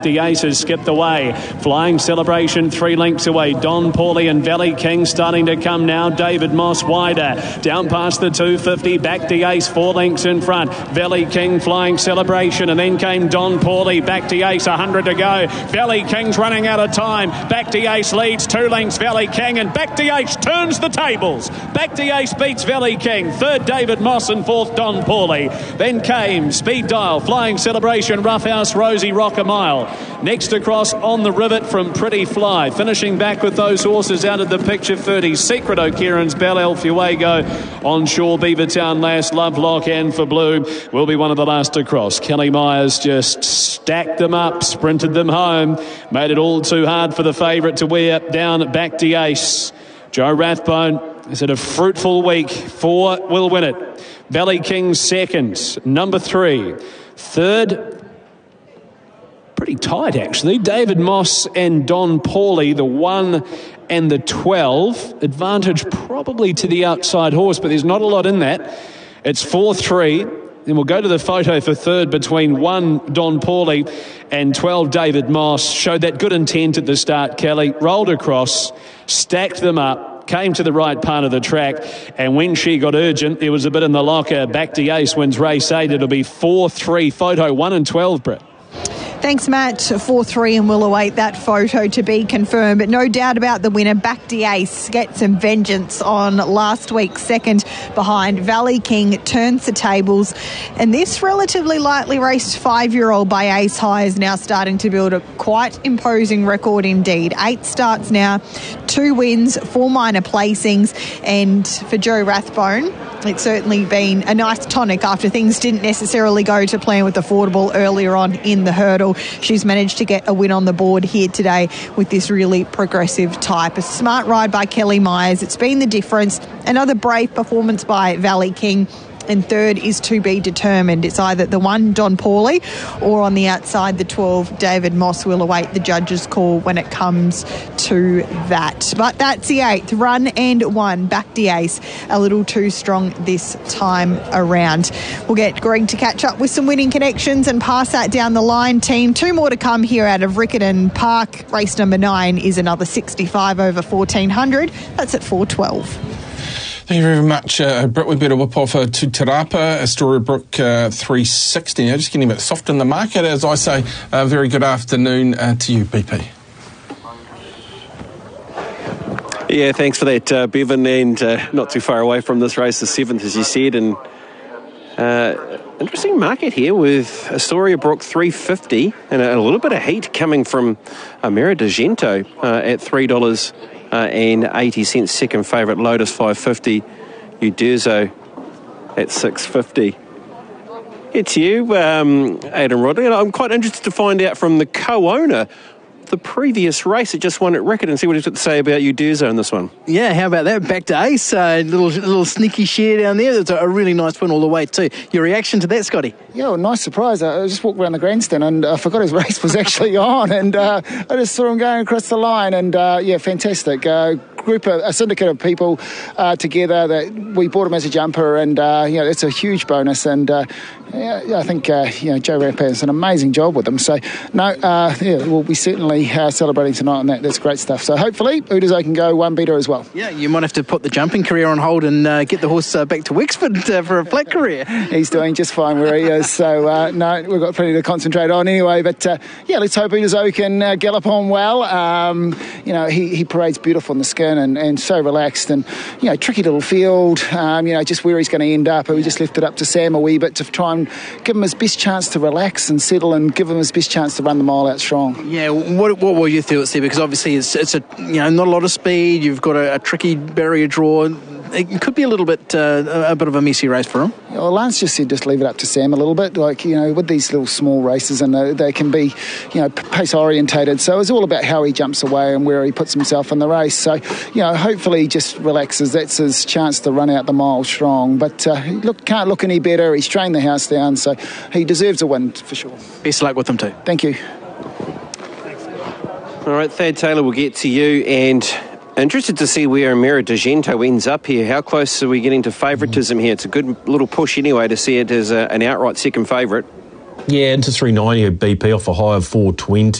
The Ace has skipped away. Flying Celebration 3 lengths away. Don Paulie and Valley King starting to come now. David Moss wider. Down past the 250. Back the Ace 4 lengths in front. Valley King, Flying Celebration, and then came Don Paulie. Back the Ace, 100 to go. Valley King's running out of time. Back the Ace leads 2 lengths Valley King, and Back the Ace turns the tables. Back the Ace beats Valley King. Third David Moss and fourth Don Paulie. Then came Speed Dial, Flying Celebration, Roughhouse Rosie, Rock a Mile. Next across on the rivet from Pretty Fly. Finishing back with those horses out of the picture, 30 Secret O'Kieran's Bell El Fuego, Onshore Beavertown Lass, Lovelock and For Blue will be one of the last to cross. Kelly Myers just stacked them up, sprinted them home, made it all too hard for the favourite to wear down Back the Ace. Joe Rathbone has had a fruitful week. 4 will win it. Valley King second. Number 3. Third, pretty tight actually. David Moss and Don Paulie, the 1 and the 12. Advantage probably to the outside horse, but there's not a lot in that. It's 4-3. Then we'll go to the photo for third between 1 Don Paulie and 12 David Moss. Showed that good intent at the start, Kelly. Rolled across, stacked them up, came to the right part of the track, and when she got urgent, there was a bit in the locker. Back to Ace wins race 8. It'll be 4-3. Photo 1 and 12, Brett. Thanks, Matt. 4-3, and we'll await that photo to be confirmed. But no doubt about the winner. Back the Ace gets some vengeance on last week's second behind. Valley King turns the tables. And this relatively lightly raced 5-year-old by Ace High is now starting to build a quite imposing record indeed. 8 starts now, 2 wins, 4 minor placings. And for Joe Rathbone, it's certainly been a nice tonic after things didn't necessarily go to plan with Affordable earlier on in the hurdle. She's managed to get a win on the board here today with this really progressive type. A smart ride by Kelly Myers. It's been the difference. Another brave performance by Valley King. And third is to be determined. It's either the 1, Don Paulie, or on the outside, the 12, David Moss. Will await the judge's call when it comes to that. But that's the 8th. Run and 1. Back the Ace. A little too strong this time around. We'll get Greg to catch up with some winning connections and pass that down the line, team. 2 more to come here out of Riccarton Park. Race number 9 is another 65 over 1400. That's at 4:12. Thank you very much, Brett. We better whip off to Te Rapa, Astoria Brook 360. Now, just getting a bit soft in the market, as I say. Very good afternoon to you, BP. Yeah, thanks for that, Bevan, and not too far away from this race, the 7th, as you said, and interesting market here with Astoria Brook 350 and a little bit of heat coming from Mira D'Argento at $3 and 80 cents. Second favourite Lotus 550, Uderzo at 650. It's you, Aidan Rodley, and I'm quite interested to find out from the co-owner the previous race that just won at Riccarton and see what he's got to say about Uderzo in this one. Yeah, how about that? Back to Ace, little sneaky share down there. It's a really nice win all the way too. Your reaction to that, Scotty? Yeah, well, nice surprise. I just walked around the grandstand and I forgot his race was actually on, and I just saw him going across the line, and yeah, fantastic. A syndicate of people together that we bought him as a jumper, and it's a huge bonus, and I think Joe Rathbone has an amazing job with him. So we'll be certainly celebrating tonight, and that's great stuff. So hopefully Uderzo can go one beater as well. Yeah, you might have to put the jumping career on hold and get the horse back to Wexford for a flat career. He's doing just fine where he is, so we've got plenty to concentrate on anyway. But let's hope Uderzo can gallop on well. He parades beautiful in the skin and so relaxed, and tricky little field. Just where he's going to end up. We just left it up to Sam a wee bit to try and give him his best chance to relax and settle, and give him his best chance to run the mile out strong. Yeah, what were your thoughts there? Because obviously it's not a lot of speed. You've got a tricky barrier draw. It could be a little bit a bit of a messy race for him. Well, Lance just said just leave it up to Sam a little bit, with these little small races, and they can be, pace orientated. So it's all about how he jumps away and where he puts himself in the race. So, hopefully he just relaxes. That's his chance to run out the mile strong. But can't look any better. He's trained the house down, so he deserves a win for sure. Best luck with him too. Thank you. All right, Thad Taylor, we'll get to you, and interested to see where Mira D'Argento ends up here. How close are we getting to favouritism here? It's a good little push anyway to see it as an outright second favourite. Yeah, into 390 BP off a high of 420.